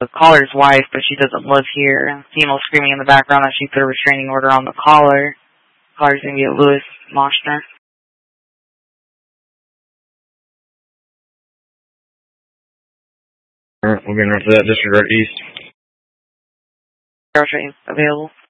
the caller's wife, but she doesn't live here. Female screaming in the background that she put a restraining order on the caller. Caller's going to be at Lewis Moshner. Alright, we'll get in for that. Disregard East. Train available.